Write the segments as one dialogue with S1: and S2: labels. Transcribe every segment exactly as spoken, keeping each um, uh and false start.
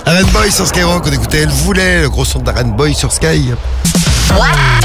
S1: Aaron Boy sur Skyrock, on écoutait Elle voulait, le gros son d'Aaron Boy sur Sky.
S2: What the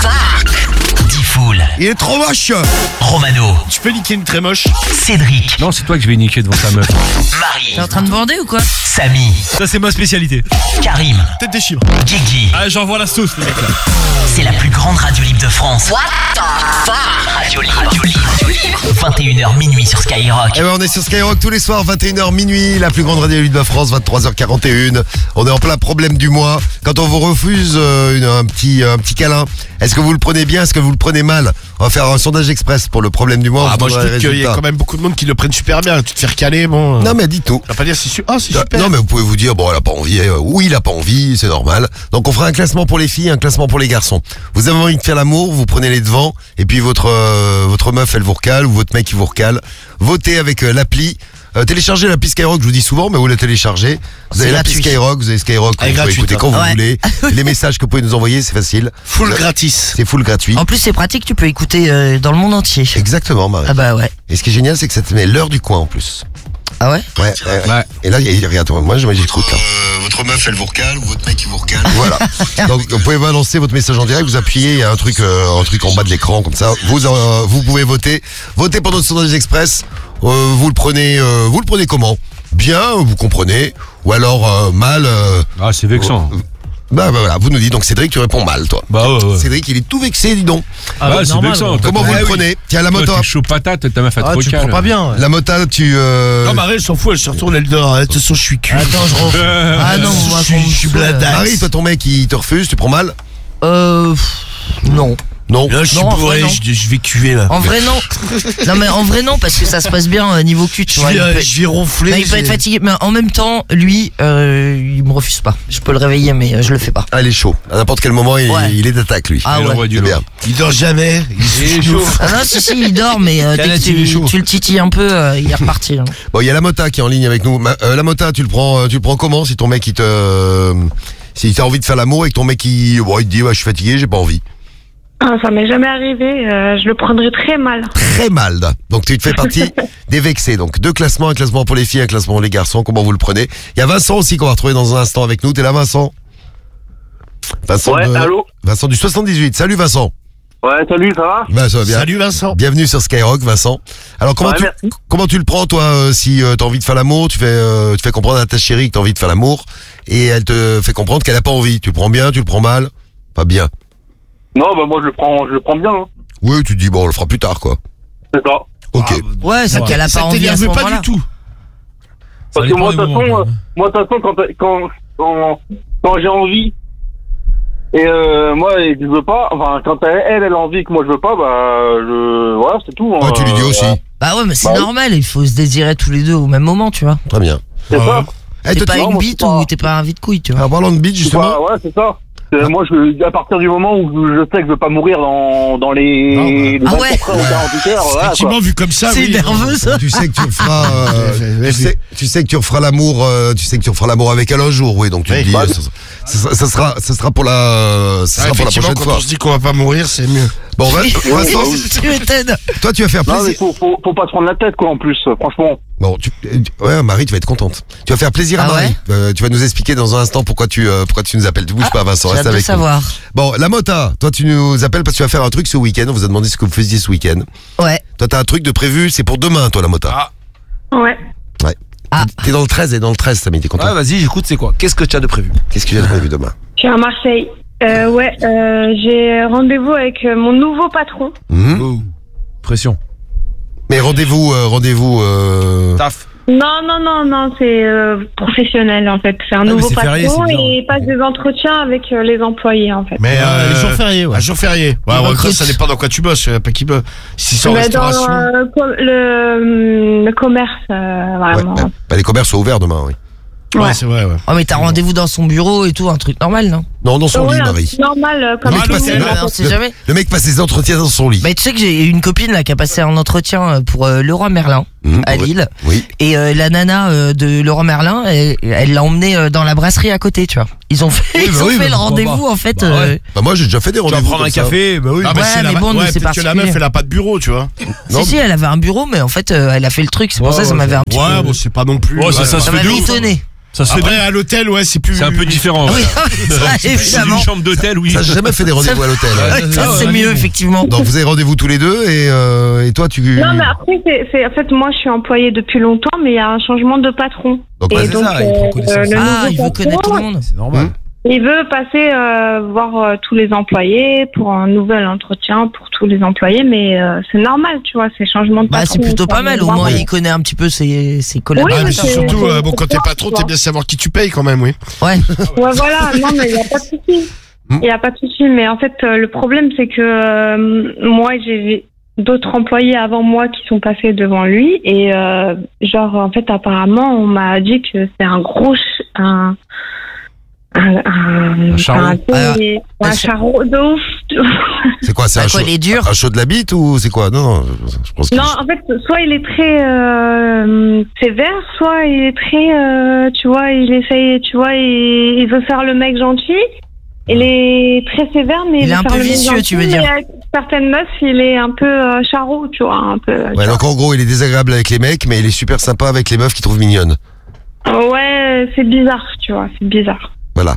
S2: fuck?
S3: Diffoul.
S1: Il est trop moche.
S3: Romano.
S4: Tu peux niquer une très moche.
S3: Cédric.
S5: Non, c'est toi que je vais niquer devant ta meuf.
S3: Marie.
S6: T'es en train de bander ou quoi?
S3: Samy.
S4: Ça, c'est ma spécialité.
S3: Karim.
S4: Tête des chiffres.
S3: Guigui.
S4: Ah, j'envoie la sauce, les mecs là.
S3: C'est la plus grande radio libre de France.
S2: What the fuck?
S3: Radio libre. Radio libre. vingt et une heures minuit sur Skyrock.
S1: Eh ben, on est sur Skyrock tous les soirs, vingt et une heures minuit, la plus grande radio libre de France, vingt-trois heures quarante et une. On est en plein problème du mois. Quand on vous refuse euh, une, un petit un petit câlin, est-ce que vous le prenez bien, est-ce que vous le prenez mal? On va faire un sondage express pour le problème du mois.
S4: Ah,
S1: on
S4: moi
S1: vous
S4: je
S1: donnera
S4: trouve
S1: les
S4: qu'il y a
S1: résultats.
S4: quand même beaucoup de monde qui le prennent super bien. Tu te fais recaler, bon.
S1: Non mais dites-nous.
S4: Tu vas pas dire c'est su- ah, c'est
S1: Euh,
S4: super.
S1: Non mais vous pouvez vous dire, bon elle a pas envie, euh, oui il a pas envie, c'est normal. Donc on fera un classement pour les filles, un classement pour les garçons. Vous avez envie de faire l'amour, vous prenez les devants, et puis votre euh, votre meuf elle vous recale, ou votre mec il vous recale. Votez avec euh, l'appli. Euh, téléchargez l'appli Skyrock, je vous dis souvent, mais vous la téléchargez. Vous avez
S6: C'est
S1: l'appli
S6: gratuit.
S1: Skyrock, vous avez Skyrock,
S4: Elle est
S1: vous pouvez
S4: gratuite,
S1: écouter quand
S6: hein.
S1: vous
S6: Ouais.
S1: voulez. Les messages que vous pouvez nous envoyer, c'est facile.
S4: Full
S1: Vous-
S4: gratis.
S1: C'est full gratuit.
S6: En plus, c'est pratique, tu peux écouter euh, dans le monde entier.
S1: Exactement, Marie.
S6: Ah bah ouais.
S1: Et ce qui est génial, c'est que ça te met l'heure du coin en plus.
S6: Ah ouais?
S1: Ouais, ouais, ouais.
S5: Ouais.
S1: Et là, il y a- regarde, moi, je j'écoute là. votre meuf, elle vous recale, ou votre mec, il vous recale. Voilà. Donc, vous pouvez balancer votre message en direct, vous appuyez, il y a un truc, euh, un truc en bas de l'écran, comme ça. Vous, euh, vous pouvez voter. Votez pour notre sondage express. Euh, vous le prenez, euh, vous le prenez comment? Bien, vous comprenez. Ou alors, euh, mal, euh,
S5: Ah, c'est vexant.
S1: bah, bah, voilà, vous nous dites. Donc, Cédric, tu réponds mal, toi.
S5: Bah ouais, ouais.
S1: Cédric, il est tout vexé, dis donc.
S5: Ah, bah, c'est vexant.
S1: Comment vous
S5: Ah
S1: le
S5: oui.
S1: prenez? Tiens, la
S5: Toi,
S1: moto.
S5: t'es chaud patate, ta meuf a
S4: Ah,
S5: trop
S4: tu le
S5: calme.
S4: prends pas bien. ouais.
S1: La mota, tu, euh...
S4: Non, Marie, elle s'en fout, elle se retourne, elle dort. De toute façon, je suis cul.
S6: Attends, je refais. Ah non,
S4: je
S6: moi,
S4: suis-
S6: qu'on me
S4: je suis
S6: saoule.
S4: bladasse.
S1: Marie, toi, ton mec, il te refuse, tu prends mal?
S6: Euh. pff, Non.
S1: Non.
S4: Là, je suis
S6: Non, en vrai,
S4: bourré,
S6: non.
S4: je, je vais cuver là.
S6: En vrai, non. Non, mais en vrai, non, parce que ça se passe bien euh, niveau cul, tu
S4: Je
S6: vois.
S4: vais,
S6: Il
S4: euh,
S6: peut,
S4: je vais ronfler.
S6: non, il peut
S4: j'ai-
S6: être fatigué, mais en même temps, lui, euh, il me refuse pas. Je peux le réveiller, mais euh, je le fais pas.
S1: Ah, il est chaud. À n'importe quel moment, il,
S6: Ouais.
S1: il est d'attaque, lui.
S6: Ah
S5: Il
S6: ouais.
S5: envoie du
S1: C'est
S5: lourd.
S1: bien.
S4: Il dort jamais. Il est chaud.
S6: Ah non, si, si, il dort, mais euh, dès que
S5: Canette, il est
S6: tu,
S5: chaud.
S6: tu le titilles un peu, euh, il est reparti. hein.
S1: Bon, il y a la Mota qui est en ligne avec nous. Ma- euh, la Mota, tu le prends, euh, tu le prends comment si ton mec il te, euh, si t'as envie de faire l'amour et que ton mec il, bon, il te dit, bah, je suis fatigué, j'ai pas envie.
S7: Ah, ça m'est jamais arrivé, euh, je le prendrais très mal.
S1: Très mal. Donc tu te fais partie des vexés. Donc deux classements, un classement pour les filles, un classement pour les garçons. Comment vous le prenez? Il y a Vincent aussi qu'on va retrouver dans un instant avec nous. T'es là, Vincent? Vincent,
S8: Ouais,
S1: de-
S8: allô.
S1: Vincent du soixante-dix-huit. Salut, Vincent.
S8: Ouais, salut, ça va?
S1: Ben, ça va bien.
S4: Salut Vincent.
S1: Bienvenue sur Skyrock, Vincent. Alors comment
S8: Ouais,
S1: tu
S8: merci.
S1: comment tu le prends toi euh, si euh, t'as envie de faire l'amour, tu fais euh, tu fais comprendre à ta chérie que t'as envie de faire l'amour et elle te fait comprendre qu'elle a pas envie. Tu le prends bien, tu le prends mal? Pas bien.
S8: Non, bah moi je le prends, je le prends bien. Hein.
S1: Oui, tu te dis bon, on le fera plus tard quoi.
S8: C'est ça.
S1: OK.
S6: Ouais, c'est
S4: Ça
S6: qu'elle a
S4: ça
S6: pas envie à ce
S4: t'énerve pas
S6: moment-là.
S4: du tout.
S8: Parce que moi, de toute façon, euh, moi, de toute façon, quand, quand, quand, quand j'ai envie, et euh, moi, et que je veux pas, enfin, quand elle, elle, elle a envie que moi je veux pas, bah, je, voilà, c'est tout.
S1: Ouais,
S8: hein.
S1: tu lui dis aussi.
S8: Euh,
S6: Bah ouais, mais c'est
S8: Bah oui.
S6: normal, il faut se désirer tous les deux au même moment, tu vois.
S1: Très bien.
S8: C'est ça.
S1: Eh,
S6: T'es
S1: toi,
S6: pas
S1: tu-
S8: non,
S6: une
S8: moi,
S6: bite
S8: c'est pas-
S6: ou t'es pas un vide couille, tu vois.
S1: en parlant de beat
S8: C'est
S1: justement.
S8: pas- ouais, c'est ça. C'est- Moi, je, à partir du moment où je sais que je veux pas mourir dans, dans les,
S4: Non, bah.
S8: les
S6: Ah ouais.
S8: vingt-quatre heures ou quarante-huit heures, voilà, quoi.
S4: Effectivement, vu comme ça,
S6: C'est
S4: oui.
S6: nerveux, ça.
S1: Tu sais que tu feras euh,
S4: Ouais,
S1: tu, sais, tu sais que tu referas l'amour euh, tu sais que tu referas l'amour avec elle un jour, oui, donc tu
S4: Oui.
S1: te dis
S8: Bah,
S1: euh, ça, ça- ça sera ça sera pour la ça
S4: Ah,
S1: sera pour la
S4: effectivement,
S1: prochaine
S4: quand
S1: fois.
S4: on se dit qu'on va pas mourir, c'est mieux.
S1: Bon, Vin- Vincent,
S6: Tu m'étonnes.
S1: toi tu vas faire
S8: Non, mais
S1: plaisir.
S8: faut, faut, faut pas se prendre la tête, quoi, en plus, franchement.
S1: Bon, tu, euh, ouais, Marie, tu vas être contente. Tu vas faire plaisir à
S6: Ah
S1: Marie.
S6: ouais
S1: Euh, tu vas nous expliquer dans un instant pourquoi tu, euh, pourquoi tu nous appelles. Tu bouges
S6: Ah,
S1: pas, Vincent,
S6: J'ai
S1: reste
S6: hâte de
S1: avec nous.
S6: savoir.
S1: Bon, la Mota, toi, tu nous appelles parce que tu vas faire un truc ce week-end. On vous a demandé ce que vous faisiez ce week-end.
S6: Ouais.
S1: Toi, t'as un truc de prévu, c'est pour demain, toi, la Mota.
S4: Ah.
S7: Ouais.
S6: Ah.
S1: T'es dans le treize et dans le treize, Samy, t'es content?
S5: Ouais, vas-y, j'écoute, c'est quoi? Qu'est-ce que tu as de prévu?
S1: Qu'est-ce que tu as de prévu demain?
S7: Je suis à Marseille. Euh, ouais, euh, j'ai rendez-vous avec euh, mon nouveau patron.
S1: Mhm.
S5: Oh. Pression.
S1: Mais rendez-vous, euh, rendez-vous, euh...
S5: Taf.
S7: Non, non, non, non, c'est euh, professionnel en fait. C'est un
S5: mais
S7: nouveau
S5: c'est férié,
S7: patron
S5: c'est bizarre.
S7: et il passe des entretiens avec euh, les employés en fait.
S4: Mais euh,
S5: les jours fériés, ouais.
S4: Un jour férié. Ouais,
S6: Il
S4: ouais,
S6: recrute.
S4: ça dépend dans quoi tu bosses. Je sais pas qui bosse. Si c'est en
S7: Mais dans
S4: restauration.
S7: euh, com- le, le commerce, euh,
S1: ouais,
S7: vraiment.
S1: ouais. Bah, les commerces sont ouverts demain, oui.
S4: Ouais,
S7: Ouais.
S4: c'est vrai, ouais.
S6: Oh, mais t'as rendez-vous dans son bureau et tout, un truc normal, non?
S1: Non, dans son
S7: Ouais,
S1: lit,
S7: un
S1: Marie.
S7: truc normal euh, comme
S1: Le mec
S7: tout le
S1: passe-
S7: monde,
S1: le-
S7: en
S6: Bah, on
S7: fait.
S6: sait jamais.
S1: Le mec passe ses entretiens dans son lit.
S6: Bah, tu sais que j'ai une copine là qui a passé un entretien euh, pour euh, Leroy Merlin
S1: Mhm,
S6: à
S1: ouais.
S6: Lille.
S1: Oui.
S6: Et euh, la nana euh, de Leroy Merlin, elle elle l'a emmené euh, dans la brasserie à côté, tu vois. Ils ont fait,
S5: Oui,
S6: ils
S5: bah
S6: ont
S5: oui,
S6: fait
S5: bah
S6: le
S5: pourquoi
S6: rendez-vous
S5: pas.
S6: en fait.
S5: Bah ouais.
S6: euh,
S1: Bah, moi, j'ai déjà fait des
S5: Tu vas
S1: rendez-vous.
S5: prendre un
S1: comme ça.
S5: café, bah oui.
S4: Ah, mais
S6: Ouais,
S4: c'est la
S6: mais
S4: ma-
S6: bon,
S4: ouais,
S6: c'est
S4: peut-être que la meuf,
S6: particulier.
S4: elle a pas de bureau, tu vois.
S1: Non,
S6: Si, si, elle avait un bureau, mais en fait, euh, elle a fait le truc. C'est pour
S5: Ouais,
S6: ça que ça
S5: ouais,
S6: m'avait un petit
S4: Ouais,
S6: peu.
S4: bon, c'est pas non plus.
S5: Ouais, ça,
S4: ouais,
S5: ça
S6: ça
S5: se fait
S6: m'avait
S5: de ouf,
S6: étonné.
S5: Ça se fait
S4: Après, à l'hôtel, ouais, c'est plus.
S5: C'est un peu différent.
S6: Oui,
S5: voilà.
S6: ça,
S5: C'est
S6: évidemment.
S5: une chambre d'hôtel, oui.
S1: Ça, j'ai jamais fait des rendez-vous à l'hôtel. hein.
S6: Ouais, ça,
S5: Ah,
S6: c'est
S5: ouais.
S6: mieux, effectivement.
S1: Donc vous avez rendez-vous tous les deux et, euh, et toi tu.
S7: Non, mais après, c'est, c'est, en fait, moi, je suis employée depuis longtemps, mais il y a un changement de patron.
S1: Donc,
S7: Et
S1: ouais,
S5: c'est
S7: donc,
S5: ça, il prend connaissance.
S7: le
S6: Ah,
S7: nouveau
S6: il veut
S7: patron,
S6: connaître tout le monde.
S5: C'est normal.
S1: Hum.
S7: il veut passer euh, voir euh, tous les employés pour un nouvel entretien pour tous les employés, mais euh, c'est normal, tu vois, c'est changement de
S6: Bah,
S7: patron.
S6: c'est plutôt
S7: ça
S6: pas mal. Au
S7: va.
S6: moins, il connaît un petit peu ses, ses collègues.
S7: Oui,
S4: Ah, mais
S7: c'est-
S4: surtout, euh, bon,
S7: c'est
S4: quand t'es
S7: ça,
S4: patron,
S7: tu
S4: t'es
S7: vois.
S4: bien savoir qui tu payes quand même, oui.
S6: Ouais.
S7: Ouais, voilà, non, mais il n'y a pas de souci. Il n'y a pas de souci, mais en fait, euh, le problème, c'est que euh, moi, j'ai d'autres employés avant moi qui sont passés devant lui, et euh, genre, en fait, apparemment, on m'a dit que c'est un gros. ch- un, un, un,
S5: Un charreau.
S7: un,
S6: Ah,
S7: un
S6: un
S7: charreau de ouf.
S1: C'est quoi, c'est
S6: Bah,
S1: un
S6: quoi,
S1: chaud,
S6: il est dur.
S1: un chaud de la bite ou c'est quoi? Non, non, je pense que.
S7: Non, en fait, soit il est très euh, sévère, soit il est très, euh, tu vois, il essaye, tu vois, il, il veut faire le mec gentil. Il est très sévère, mais
S6: Il
S7: veut
S6: est un
S7: faire
S6: peu
S7: le mec
S6: vicieux,
S7: gentil,
S6: tu veux dire.
S7: mais avec certaines meufs, il est un peu euh, charrot, tu vois, un peu.
S1: Ouais, donc en gros, il est désagréable avec les mecs, mais il est super sympa avec les meufs qu'il trouve mignonnes.
S7: Ouais, c'est bizarre, tu vois, c'est bizarre.
S1: Voilà.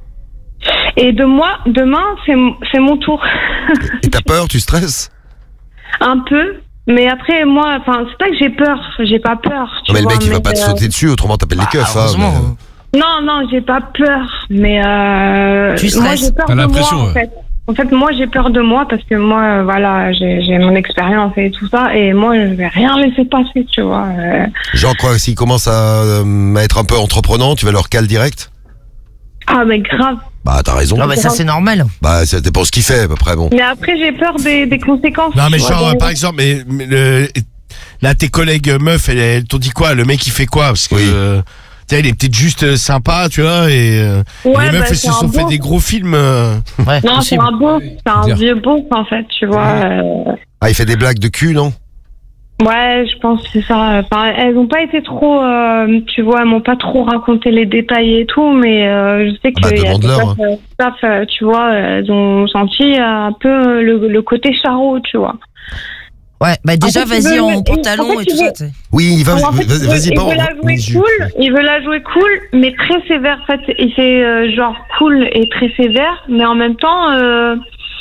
S7: Et de moi, demain, c'est m- c'est mon tour.
S1: Et t'as peur, tu stresses?
S7: Un peu. Mais après, moi, enfin, c'est pas que j'ai peur, j'ai pas peur. tu
S1: Non, mais le
S7: vois,
S1: mec, il va pas te
S7: euh,
S1: sauter dessus, autrement t'appelles les keufs. hein,
S6: Heureusement.
S1: mais-
S7: Non, non, j'ai pas peur, mais euh,
S6: Tu
S7: moi
S6: stresses.
S7: j'ai peur
S5: T'as
S7: de moi
S5: l'impression,
S7: en
S5: ouais.
S7: fait. En fait, moi j'ai peur de moi parce que moi, euh, voilà, j'ai j'ai mon expérience et tout ça, et moi je vais rien laisser passer, tu vois. euh.
S1: Genre quoi, s'ils commencent à, euh, à être un peu entreprenants, tu vas leur caler direct?
S7: Ah mais grave.
S1: Bah t'as raison.
S6: Non, bah, ça, c'est normal.
S1: Bah ça dépend ce qu'il fait à peu près, bon.
S7: Mais après j'ai peur des, des conséquences.
S4: Non, mais
S7: tu vois,
S4: genre,
S7: des-
S4: par exemple, mais, mais le, là, tes collègues meufs, elles, elles t'ont dit quoi? Le mec, il fait quoi? Parce que,
S1: Oui.
S4: euh, tu sais, il est peut-être juste euh, sympa, tu vois, et, euh,
S7: Ouais,
S4: les meufs,
S7: bah,
S4: elles
S7: c'est
S4: se
S7: un
S4: sont fait
S7: beau.
S4: des gros films. euh.
S6: Ouais,
S7: Non, c'est
S6: possible.
S7: un beau, c'est un
S5: Dire.
S7: vieux beau en fait, tu vois. euh.
S1: Ah, il fait des blagues de cul, non?
S7: Ouais, je pense que c'est ça. Enfin, elles ont pas été trop, euh, tu vois, elles m'ont pas trop raconté les détails et tout, mais euh, je sais que
S1: Bah,
S7: y a des
S1: demande-leur,
S7: meufs, euh, staff, euh, tu vois, elles ont senti un peu le, le côté charreau, tu vois.
S6: Ouais, bah déjà,
S7: En fait, il
S6: vas-y
S7: veut-
S6: en
S7: en
S6: pantalon
S7: fait,
S6: et tout
S7: il
S6: ça.
S7: veut-
S6: tu sais.
S1: Oui, va,
S7: En fait,
S1: vas-y,
S7: il
S1: vas-y,
S7: veut,
S1: pas
S7: il veut la jouer
S1: vas-y.
S7: cool, il veut la jouer cool, mais très sévère. En fait, il fait euh, genre cool et très sévère, mais en même temps, euh,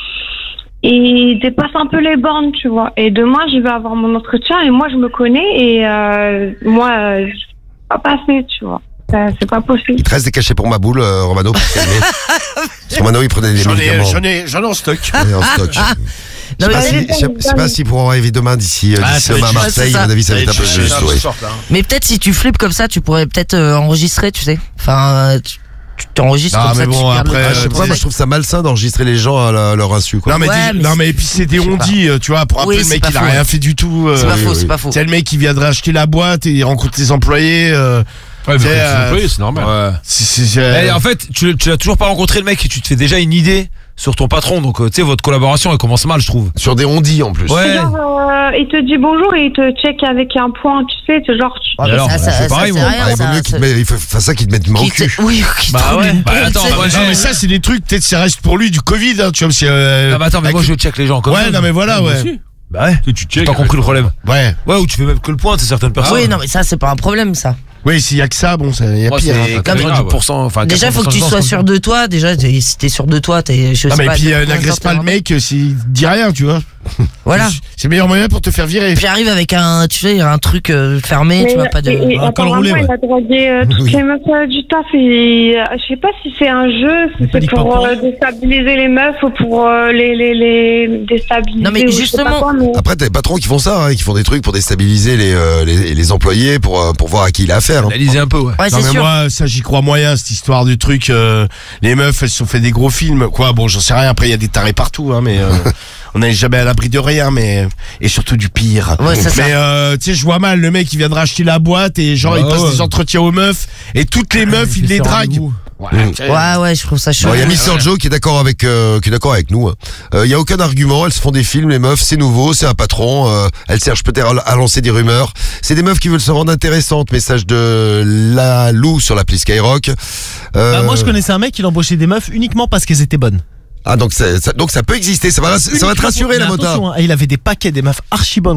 S7: il dépasse un peu les bornes, tu vois. Et demain, je vais avoir mon entretien et moi, je me connais et euh, moi, euh, je vais pas passer, tu vois. Ça, C'est pas possible.
S1: Il te reste des cachets pour ma boule, euh, Romano, pour te calmer. Parce que Romano, il prenait des
S4: J'en ai,
S1: médicaments.
S4: j'en ai, j'en ai en stock.
S1: Il est en stock.
S6: Non,
S1: Je sais
S6: mais,
S1: pas si- je sais- je sais pas si pour en arriver demain d'ici euh,
S4: Ah,
S1: d'ici
S4: ça va
S1: demain à
S4: être
S6: juste-
S1: Marseille,
S6: c'est
S1: à
S6: ça.
S1: mon avis, ça va être un peu
S4: Ça va être
S1: juste,
S4: juste,
S1: ouais.
S4: ouais.
S6: mais peut-être si tu flippes comme ça, tu pourrais peut-être euh, enregistrer, tu sais. Enfin, tu tu t'enregistres
S4: Ah,
S6: comme ça.
S4: mais
S6: tu
S4: bon,
S6: gardes le-
S4: après,
S1: Ah, je sais
S4: euh,
S1: pas, moi
S4: c'est-
S1: je trouve ça malsain d'enregistrer les gens à, la- à leur insu, quoi.
S4: Non, mais,
S6: Ouais,
S4: dis-
S6: mais
S4: non,
S6: c'est-
S4: mais et puis c'est des
S6: je sais pas.
S4: ondits, euh, tu vois, pour un
S6: Oui,
S4: peu le
S6: c'est
S4: mec,
S6: pas
S4: il a
S6: faux.
S4: rien fait du tout. euh,
S6: C'est pas
S1: oui,
S6: faux,
S1: oui.
S6: c'est pas faux.
S4: C'est le mec qui viendrait acheter la boîte et il rencontre les employés. euh,
S5: Ouais, mais
S4: C'est,
S5: quand
S4: euh,
S5: c'est employé, c'est normal.
S4: ouais. C'est- c'est- c'est-
S5: Eh, en fait, tu, tu l'as toujours pas rencontré le mec et tu te fais déjà une idée sur ton patron. Donc, euh, tu sais, votre collaboration, elle commence mal, je trouve.
S1: Sur des ondits en plus.
S5: Ouais.
S7: Genre, euh, il te dit bonjour et il te check avec un point, tu sais, c'est genre. Tu...
S6: Ouais, mais
S5: alors,
S6: ça,
S5: bah,
S6: ça,
S5: c'est
S6: ça,
S5: pareil,
S6: c'est
S5: moi.
S6: rien,
S1: Ah, il vaut
S6: ça,
S1: mieux qu'il
S6: ça-
S1: te mette, il faut faire ça qu'il te mette une main au
S6: qui te-
S1: cul.
S6: Oui, qui te
S5: Bah
S6: roule
S5: ouais.
S6: une
S5: Bah,
S6: pelle,
S5: attends,
S6: tu sais.
S5: moi,
S4: Non, mais ça, c'est des trucs, peut-être ça reste pour lui du Covid, hein, tu vois, c'est. euh,
S5: Ah bah attends, mais moi, je check les gens comme ça.
S4: Ouais, non, mais voilà,
S5: Moi
S4: ouais.
S5: aussi. Bah ouais. Tu
S9: Tu
S5: J'ai
S9: check.
S5: pas compris le problème.
S4: Ouais.
S5: Ouais, ou tu fais même que le point, c'est certaines personnes.
S6: Oui, non, mais ça, c'est pas un problème, ça.
S4: Oui, s'il y a que ça, bon, ça y a
S5: Moi,
S4: pire.
S5: c'est
S4: hein.
S5: quatre-vingt-dix pour cent, enfin,
S6: Déjà, faut que tu
S5: quatre-vingts pour cent
S6: sois
S5: de
S6: sûr
S5: chance.
S6: de toi. Déjà, t'es- si t'es sûr de toi, t'es. Je
S4: Non,
S6: sais
S4: mais
S6: pas.
S4: puis
S6: t'es
S4: euh,
S6: combien
S4: n'agresse
S6: de
S4: pas
S6: temps
S4: le
S6: t'es
S4: mec euh, s'il dit rien, tu vois.
S6: Voilà.
S4: C'est le meilleur moyen pour te faire virer.
S6: Puis arrive avec un, tu sais, un truc euh, fermé, tu vois, pas de.
S7: et, et
S9: un col
S7: apparemment,
S9: roulé, ouais.
S7: il a drogué euh, toutes
S1: Oui.
S7: les meufs euh, du taf. Et euh, je sais pas si c'est un jeu, si
S9: Mais pas
S7: c'est
S9: dit que
S7: pour
S9: pas
S7: euh, déstabiliser les meufs ou pour euh, les, les, les déstabiliser.
S6: Non, mais
S7: ou je sais
S6: justement-
S7: pas quoi, mais-
S1: Après, t'as des patrons qui font ça, hein, qui font des trucs pour déstabiliser les, euh, les, les employés, pour, euh, pour voir à qui il a affaire. hein.
S5: Analyser un peu, ouais.
S6: Ouais,
S4: Non,
S6: c'est
S4: mais
S6: sûr.
S4: moi, ça, j'y crois moyen, cette histoire du truc. euh, les meufs, elles se sont fait des gros films. Quoi, bon, j'en sais rien. Après, il y a des tarés partout, hein, mais euh, on n'est jamais à l'abri de rien, mais et surtout du pire.
S6: Ouais, c'est ça.
S4: Mais euh, tu sais, je vois mal le mec qui viendra acheter la boîte et genre
S5: Bah
S4: il passe
S5: ouais.
S4: des entretiens aux meufs et toutes les meufs, il les drague. Ouais, tu sais.
S6: Ouais, ouais, je trouve ça chaud.
S1: Bon, il y a Mister Joe qui est d'accord avec euh, qui est d'accord avec nous. hein. Euh, Il y a aucun argument. Elles se font des films, les meufs. C'est nouveau, c'est un patron. Euh, elles cherchent peut-être à, à lancer des rumeurs. C'est des meufs qui veulent se rendre intéressantes. Message de la Lou sur l'appli Skyrock. Euh,
S9: Bah, moi je connaissais un mec qui embauchait des meufs uniquement parce qu'elles étaient bonnes.
S1: Ah donc ça, ça- donc ça peut exister. Ça va ça va te
S9: Uniquement
S1: rassurer
S9: pour-
S1: la
S9: mais
S1: motard.
S9: attention, hein, il avait des paquets des meufs archi bonnes, gros.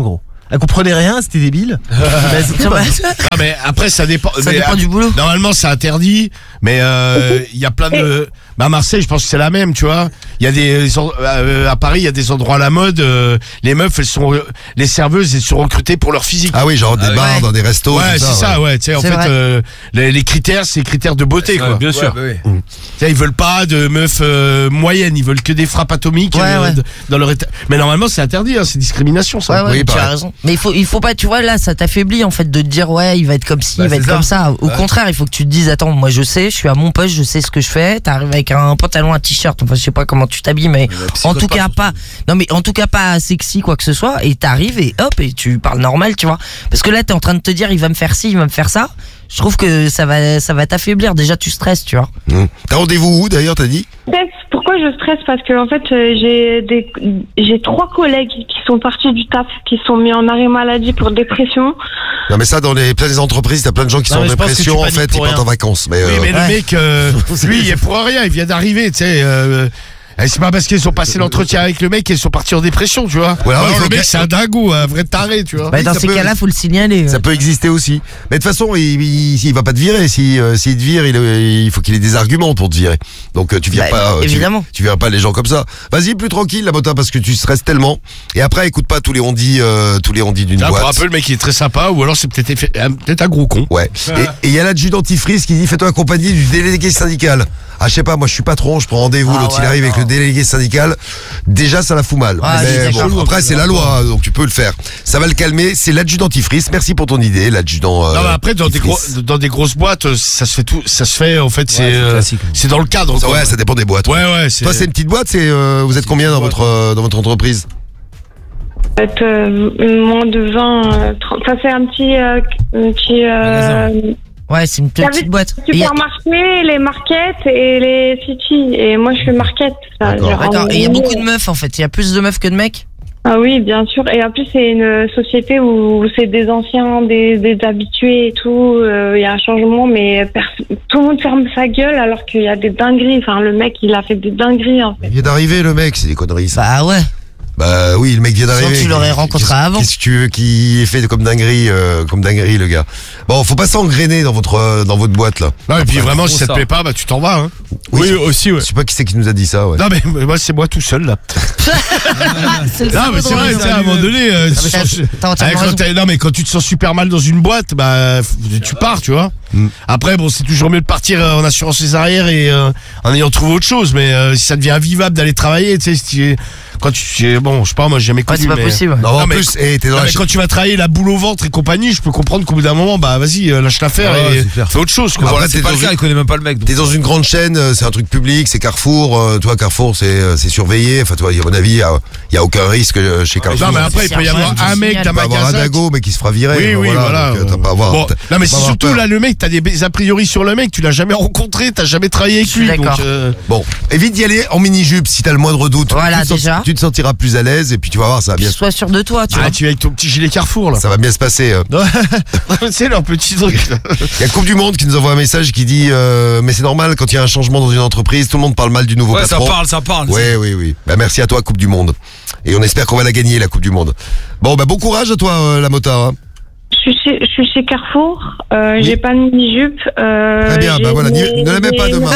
S9: Elle comprenait rien, c'était débile. Bah, c'est tout, bah.
S4: Ah, mais après, ça dépend.
S6: Ça
S4: mais,
S6: dépend
S4: euh,
S6: du boulot.
S4: Normalement, c'est interdit, mais euh, il y a plein de. Bah, à Marseille, je pense que c'est la même, tu vois. Il y a des euh, à Paris, il y a des endroits à la mode. Euh, les meufs, elles sont les serveuses, elles sont recrutées pour leur physique.
S1: Ah oui, genre des
S5: Ah,
S1: bars,
S6: ouais.
S1: dans des restos.
S4: Ouais,
S1: tout
S4: c'est ça, ouais. Tu sais, en
S6: C'est
S4: fait,
S6: vrai.
S4: euh, les, les critères, c'est les critères de beauté, quoi.
S5: Bien sûr.
S4: Tu sais, ils veulent pas de meufs euh, moyennes, ils veulent que des frappes atomiques
S6: Ouais,
S4: euh,
S6: ouais.
S4: d- dans leur état. Mais normalement, c'est interdit, hein, c'est discrimination, ça.
S6: Ouais, ouais,
S1: Oui,
S6: tu as
S1: pareil.
S6: raison. Mais il faut, il faut pas, tu vois, là, ça t'affaiblit, en fait, de te dire, ouais, il va être comme ci,
S5: Bah,
S6: il va
S5: c'est
S6: être
S5: ça.
S6: comme ça. Au
S5: Ouais.
S6: contraire, il faut que tu te dises, attends, moi, je sais, je suis à mon poste, je sais ce que je fais. T'arrives avec un pantalon, un t-shirt, enfin, je sais pas comment tu t'habilles, mais en tout cas, pas, non, mais en tout cas, pas sexy, quoi que ce soit, et t'arrives et hop, et tu parles normal, tu vois. Parce que là, t'es en train de te dire, il va me faire ci, il va me faire ça. Je trouve que ça va, ça va t'affaiblir. Déjà, tu stresses, tu vois.
S1: Mmh. T'as rendez-vous où d'ailleurs, t'as dit?
S7: Stress. Pourquoi je stresse? Parce que en fait, euh, j'ai des, j'ai trois collègues qui sont partis du taf, qui sont mis en arrêt maladie pour dépression.
S1: Non mais ça, dans les, plein des entreprises, t'as plein de gens qui
S9: Non,
S1: sont en
S9: mais je pense que tu
S1: dépression, en
S9: paniques
S1: fait, ils
S9: pour
S1: partent
S9: rien.
S1: en vacances. Mais,
S4: Oui,
S1: euh,
S4: mais
S6: Ouais.
S4: le mec, euh, lui, il est pour rien, il vient d'arriver, tu sais. Euh, et c'est pas parce qu'ils ont passé l'entretien avec le mec qu'ils sont partis en dépression, tu vois.
S1: Ouais, alors,
S4: Alors,
S1: il faut
S4: le mec,
S1: que-
S4: c'est un dingo, un vrai taré, tu vois.
S6: Bah,
S1: Oui,
S6: dans
S1: ça
S6: ces
S1: peut-
S6: cas-là, faut le signaler.
S1: ça
S6: ouais.
S1: peut exister aussi. Mais de toute façon, il, il, il va pas te virer. Si, euh, s'il te vire, il, il faut qu'il ait des arguments pour te virer. Donc euh, tu vires
S6: Bah,
S1: pas. euh, tu-
S6: évidemment.
S1: Tu, vires pas les gens comme ça. Vas-y, plus tranquille, la mota, parce que tu stresses tellement. Et après, écoute pas tous les ondits, euh, tous les ondits d'une
S4: Là, pour un
S1: boîte.
S4: peu, le mec, il est très sympa, ou alors c'est peut-être effe- euh, peut-être un gros con.
S1: Ouais. Et il y a l'adjudant dentifrice qui dit fais-toi accompagner du délégué syndical. Ah, je sais pas, moi je suis patron, je prends rendez-vous,
S6: Ah
S1: l'autre il
S6: ouais,
S1: arrive avec
S6: non.
S1: le délégué syndical. Déjà, ça la fout mal.
S6: Ah,
S1: Mais
S6: oui,
S1: bon,
S6: d'accord.
S1: après, c'est la loi, hein, donc tu peux le faire. Ça va le calmer. C'est l'adjudant dentifrice. Merci pour ton idée, l'adjudant. euh,
S4: Non, mais après, dans des, gros,
S1: dentifrice.
S4: dans des grosses boîtes, euh, ça se fait tout, ça se fait, en fait, c'est,
S5: c'est
S4: euh,
S5: classique.
S4: c'est dans le cadre, quoi.
S1: Ouais, ça dépend des boîtes.
S4: Ouais, ouais, c'est.
S1: Toi, c'est une petite boîte. C'est euh, vous êtes combien dans votre euh, dans votre entreprise?
S7: Peut-être euh, moins de vingt, euh, trente. Ça c'est un petit, euh, un petit euh,
S6: Ouais, c'est une
S7: T'as
S6: petite
S7: vu,
S6: boîte. Et y a-
S7: supermarché, les markets et les city. Et moi je suis market. Ça,
S1: D'accord.
S7: genre,
S6: Attends,
S7: en-
S6: et il y a beaucoup de meufs en fait. Il y a plus de meufs que de mecs.
S7: Ah oui, bien sûr. Et en plus, c'est une société où c'est des anciens, des, des habitués et tout. Euh, Il y a un changement, mais pers- tout le monde ferme sa gueule alors qu'il y a des dingueries. Enfin, le mec, il a fait des dingueries, en fait.
S1: Il vient d'arriver, le mec. C'est des conneries, ça.
S6: Bah ouais.
S1: Bah oui, le mec vient d'arriver.
S6: Sinon, tu l'aurais
S1: Qu'est-ce-
S6: rencontré avant.
S1: Qu'est-ce que tu veux qu'il ait fait comme dinguerie, euh, comme dinguerie, le gars. Bon, faut pas s'engrainer dans votre euh, dans votre boîte là.
S4: Non, et puis
S1: Après,
S4: vraiment,
S5: trop
S4: si ça te
S5: ça.
S4: plaît pas, bah, tu t'en vas, hein.
S1: Oui,
S4: aussi, ouais.
S1: Je sais pas qui c'est qui nous a dit ça. Ouais.
S4: Non, mais mais moi, c'est moi tout seul, là.
S6: C'est le
S4: Non, mais c'est vrai, tu sais, à un moment donné, euh, tu
S6: mais t'as-
S4: sens-
S6: t'as entièrement
S4: Ouais, quand
S6: raison.
S4: t'es- non, mais quand tu te sens super mal dans une boîte, bah, f- tu pars, tu vois.
S1: Mm.
S4: Après, bon, c'est toujours mieux de partir euh, en assurant ses arrières et euh, en ayant trouvé autre chose, mais euh, si ça devient invivable d'aller travailler, tu sais, si tu- quand tu, bon, je sais pas, moi, j'ai jamais
S6: Ouais,
S4: connu.
S6: c'est pas
S4: mais-
S6: possible.
S1: Non, en
S4: Non, mais-
S1: plus, eh, t'es dans
S4: Non,
S1: la
S4: mais
S1: ch-
S4: quand tu vas travailler la boule au ventre et compagnie, je peux comprendre qu'au bout d'un moment, bah, vas-y, euh, lâche l'affaire
S5: Ouais,
S4: et
S5: c'est clair.
S4: fais autre chose, quoi.
S1: Après,
S5: Voilà,
S1: t'es
S5: c'est pas
S1: dans
S5: le cas,
S1: une-
S5: il connaît même pas le mec. donc.
S1: T'es dans une grande chaîne, euh, c'est un truc public, c'est Carrefour. euh, toi, Carrefour, c'est euh, c'est surveillé. Enfin, toi, à mon avis, il y a, y a aucun risque euh, chez Carrefour.
S4: Non, mais après, il peut y
S6: c'est
S4: avoir
S6: un
S4: un mec
S6: signal.
S4: d'un
S1: Tu peux avoir un
S4: magasin.
S1: dago, mais qui se fera virer.
S4: Oui,
S1: euh,
S4: oui, voilà.
S1: donc, euh, t'as pas à avoir.
S4: Bon,
S1: t'as-
S4: non, mais
S1: t'as
S4: c'est
S1: pas à avoir
S4: surtout
S1: peur.
S4: là, le mec, t'as des a priori sur le mec, tu l'as jamais rencontré, t'as jamais travaillé avec
S6: Je suis
S4: lui. Donc,
S6: d'accord.
S4: euh,
S1: Bon, évite d'y aller en mini-jupe si t'as le moindre doute.
S6: Voilà,
S1: tu te sens-
S6: déjà.
S1: Tu te sentiras plus à l'aise et puis tu vas voir, ça va bien,
S6: Sois sûr de toi, tu
S4: ah,
S6: vois.
S4: tu es avec ton petit gilet Carrefour, là.
S1: ça va bien se passer. euh.
S4: Tu sais, leur petit truc.
S1: Il y a Coupe du Monde qui nous envoie un message qui dit euh, mais c'est normal quand il y a un changement dans une entreprise, tout le monde parle mal du nouveau
S5: Ouais, ça
S1: patron.
S5: parle, ça parle.
S1: Oui, oui, oui. Bah, merci à toi, Coupe du Monde. Et on espère qu'on va la gagner, la Coupe du Monde. Bon, bah, bon courage à toi, euh, la mota. Hein.
S7: Je suis chez, je suis chez Carrefour. Euh,
S1: Oui.
S7: J'ai pas de mini-jupe. Euh,
S1: Très bien,
S7: j'ai
S1: bah voilà, n'y-
S7: mes-
S1: ne la mets pas
S7: mes-
S1: demain.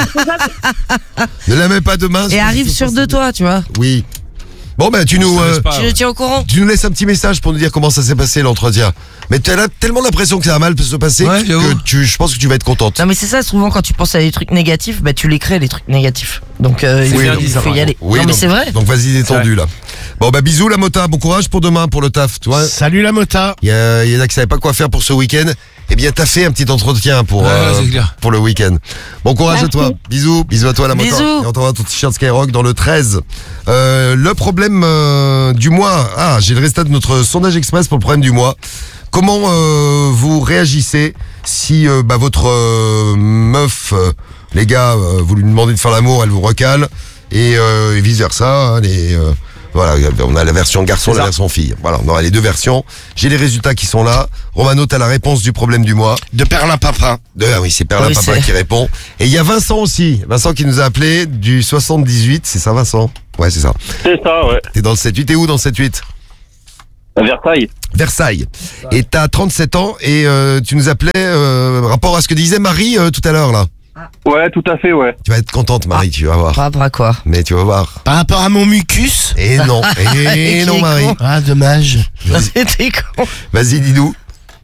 S1: Ne la mets pas demain.
S6: Et arrive sûr de toi, tu vois.
S1: Oui. Bon, bah, tu nous,
S5: Ça
S1: euh,
S5: laisse pas,
S6: Tu
S5: ouais.
S6: le tiens au courant.
S1: tu nous laisses un petit message pour nous dire comment ça s'est passé l'entretien. Mais tu as tellement l'impression que ça va mal se passer
S5: Ouais,
S1: que
S5: j'avoue.
S1: tu, je pense que tu vas être contente.
S6: Non mais c'est ça, souvent quand tu penses à des trucs négatifs, bah tu les crées les trucs négatifs. Donc euh, il
S5: C'est
S6: faut,
S5: bien
S6: il
S5: dit,
S6: faut
S5: ça,
S6: y aller.
S1: Oui,
S6: non mais
S1: donc-
S6: c'est vrai.
S1: Donc vas-y détendu là. Bon bah bisous la mota, bon courage pour demain pour le taf, tu vois.
S4: Salut la mota.
S1: Il y, a- il y en a qui savaient pas quoi faire pour ce week-end. Eh bien t'as fait un petit entretien pour
S5: Ouais,
S1: euh,
S5: c'est clair.
S1: pour le week-end. Bon courage à
S7: Merci.
S1: toi. Bisous, bisous à toi la mota.
S6: Bisous.
S1: Et on t'envoie ton t-shirt Skyrock dans le treize. Euh, le problème euh, du mois. Ah, j'ai le résultat de notre sondage express pour le problème du mois. Comment euh, vous réagissez si euh, bah, votre euh, meuf, euh, les gars, euh, vous lui demandez de faire l'amour, elle vous recale et, euh, et vice versa. Hein, les, euh, voilà, on a la version garçon,
S5: C'est
S1: la
S5: ça.
S1: version fille. Voilà, on aura les deux versions. J'ai les résultats qui sont là. Romano, t'as la réponse du problème du mois.
S4: De Perlin-Papin.
S1: De, ah oui, c'est Perlin
S6: Oui,
S1: Papa
S6: c'est-
S1: qui répond. Et il y a Vincent aussi. Vincent qui nous a appelé du soixante-dix-huit. C'est ça, Vincent? Ouais, c'est ça.
S8: C'est ça, ouais.
S1: T'es dans le sept huit. T'es où dans le sept huit?
S8: À Versailles.
S1: Versailles. Et t'as trente-sept ans et euh, tu nous appelais euh, rapport à ce que disait Marie euh, tout à l'heure là.
S8: Ouais, tout à fait, ouais.
S1: Tu vas être contente Marie, tu vas voir.
S6: Par rapport à quoi?
S1: Mais tu vas voir.
S4: Par rapport à mon mucus.
S1: Et non, et non Marie.
S4: Ah, dommage.
S6: C'était con.
S1: Vas-y, dis-nous.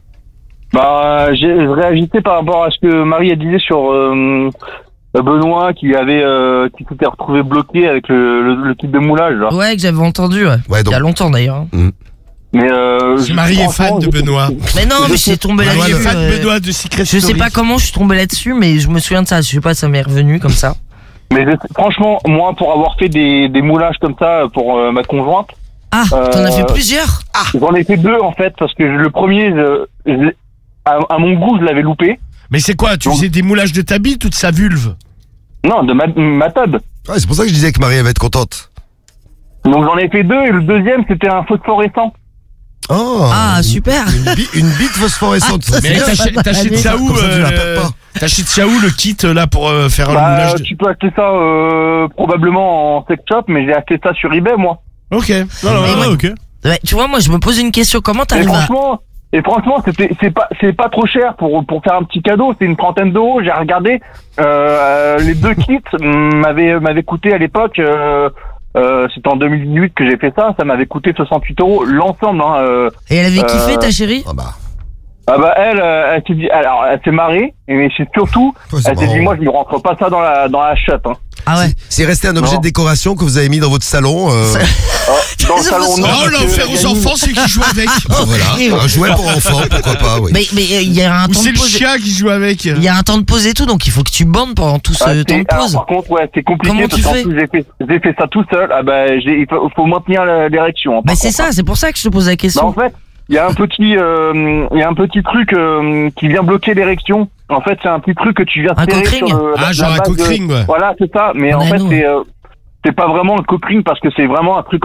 S8: Bah, j'ai je réagissais par rapport à ce que Marie a disait sur euh, Benoît qui avait euh, qui s'était retrouvé bloqué avec le, le, le kit de moulage là.
S6: Ouais, que j'avais entendu, ouais.
S1: Ouais, donc-
S6: Il y a longtemps d'ailleurs.
S1: Mm.
S8: Mais euh,
S4: Si Marie est fan de Benoît.
S6: Mais non, mais je suis tombé
S4: Marie est
S6: là-dessus.
S4: fan de
S6: euh,
S4: Benoît de Secret
S6: Je sais
S4: Story.
S6: pas comment je suis tombé là-dessus, mais je me souviens de ça. Je sais pas, ça m'est revenu comme ça.
S8: Mais je- franchement, moi, pour avoir fait des, des moulages comme ça pour euh, ma conjointe,
S6: Ah, t'en as
S8: Euh,
S6: fait plusieurs?
S8: j'en ai fait deux en fait parce que le premier, je- je- à, à mon goût, je l'avais loupé.
S4: Mais c'est quoi? Tu
S8: Donc-
S4: faisais des moulages de ta bite ou de sa vulve?
S8: Non, de ma, ma tub.
S1: Ouais, c'est pour ça que je disais que Marie elle va être contente.
S8: Donc j'en ai fait deux et le deuxième c'était un phosphorescent.
S1: Oh.
S6: Ah, super.
S1: Une, bi- une bite phosphorescente. Ça, c'est
S4: Mais
S1: bien.
S4: t'achètes t'achètes ça où?
S1: Comme ça, tu la
S4: euh,
S1: perds pas.
S4: T'achètes ça où le kit là pour euh, faire un
S8: Bah,
S4: moulage de...
S8: tu peux acheter ça euh, probablement en sex shop, mais j'ai acheté ça sur eBay moi.
S4: Ok. Non, non,
S6: Mais
S4: non,
S6: moi-
S4: ok.
S6: Ouais, tu vois, moi, je me pose une question. Comment
S8: Et
S6: t'arrives à...
S8: franchement, et franchement, c'était c'est pas c'est pas trop cher pour pour faire un petit cadeau. C'est une trentaine d'euros. J'ai regardé euh, les deux kits m'avaient m'avaient coûté à l'époque. Euh, euh, c'était en deux mille dix-huit que j'ai fait ça. Ça m'avait coûté soixante-huit euros l'ensemble. Hein, euh,
S6: Et elle avait kiffé,
S8: Euh,
S6: ta chérie?
S1: Ah bah.
S8: Ah bah elle, euh, elle s'est dit, alors elle s'est marrée, mais c'est surtout,
S1: Ouais, c'est
S8: elle s'est dit
S1: marrant.
S8: moi je ne rentre pas ça dans la dans la chatte. Hein.
S6: Ah ouais.
S1: C'est resté un objet
S8: Non.
S1: de décoration que vous avez mis dans votre salon. Euh...
S8: Dans le
S6: Ça
S8: salon.
S6: me
S8: non,
S4: Oh,
S8: parce
S4: l'a
S8: que
S4: offert aux
S8: Yannick-
S4: enfants, celui qui joue avec.
S1: Ah, voilà, un jouet pour enfants, pourquoi pas, oui.
S6: Mais mais euh, il y a un
S4: Ou
S6: temps
S4: c'est
S6: de
S4: le
S6: pause.
S4: chien qui joue avec.
S6: Il y a un temps de pause et tout, donc il faut que tu bandes pendant tout ce
S8: Ah,
S6: temps
S8: c'est-
S6: de
S8: alors,
S6: pause.
S8: par contre, ouais, c'est compliqué
S6: Comment
S8: parce
S6: tu
S8: qu'en
S6: fais
S8: plus j'ai fait, j'ai fait ça tout seul. Ah bah, j'ai, il faut, faut maintenir la- l'érection. hein,
S6: Bah
S8: par
S6: c'est
S8: contre,
S6: ça,
S8: hein.
S6: c'est pour ça que je te pose la
S8: Bah,
S6: question.
S8: en fait, il y a un petit, euh, il y a un petit truc euh, qui vient bloquer l'érection. En fait, c'est un petit truc que tu viens
S6: Un
S8: serrer
S6: cockring.
S8: sur le,
S4: Ah,
S8: la-
S4: genre
S8: la
S4: un
S8: base de-
S4: cockring, ouais.
S8: Voilà, c'est ça. Mais
S6: Un
S8: en fait,
S6: anneau.
S8: c'est, euh, c'est pas vraiment le cockring parce que c'est vraiment un truc